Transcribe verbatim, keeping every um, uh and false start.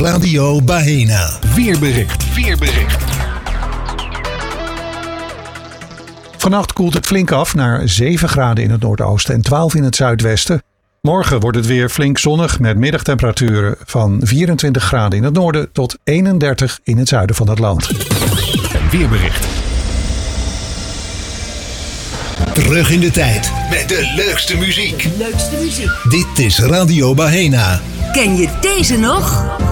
Radio Baena. Weerbericht. Weerbericht. Vannacht koelt het flink af naar zeven graden in het noordoosten en twaalf in het zuidwesten. Morgen wordt het weer flink zonnig met middagtemperaturen van vierentwintig graden in het noorden tot eenendertig in het zuiden van het land. Een weerbericht. Terug in de tijd met de leukste muziek. Leukste muziek. Dit is Radio Baena. Ken je deze nog?